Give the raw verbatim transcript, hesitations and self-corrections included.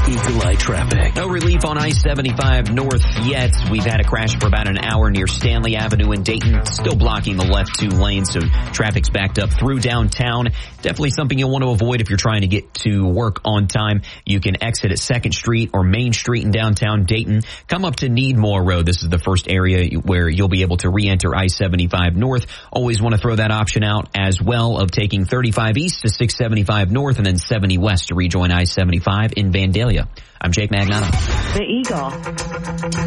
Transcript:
Eagle Eye traffic. No relief on I seventy-five north yet. We've had a crash for about an hour near Stanley Avenue in Dayton, still blocking the left two lanes, so traffic's backed up through downtown. Definitely something you'll want to avoid if you're trying to get to work on time. You can exit at second Street or Main Street in downtown Dayton. Come up to Needmore Road. This is the first area where you'll be able to re-enter I seventy-five north. Always want to throw that option out as well of taking thirty-five east to six seventy-five north and then seventy west to rejoin I seventy-five in Vandalia. I'm Jake Magnato. The Eagle.